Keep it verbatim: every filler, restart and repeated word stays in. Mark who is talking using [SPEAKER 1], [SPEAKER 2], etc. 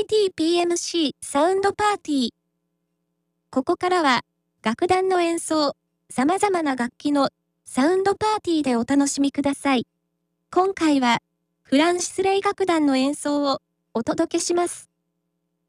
[SPEAKER 1] イティーピーエムシー サウンドパーティー。ここからは、楽団の演奏、様々な楽器のサウンドパーティーでお楽しみください。今回は、フランシスレイ楽団の演奏をお届けします。